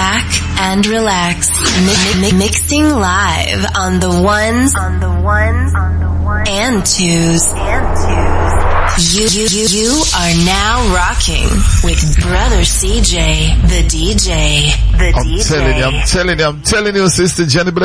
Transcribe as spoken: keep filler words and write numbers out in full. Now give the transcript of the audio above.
back and relax. Mi- mi- mixing live on the ones, on the ones, on the ones and twos, and twos. You, you, you, you are now rocking with Brother C J, the D J, the I'm D J. telling you, I'm telling you, I'm telling you, Sister Jenny.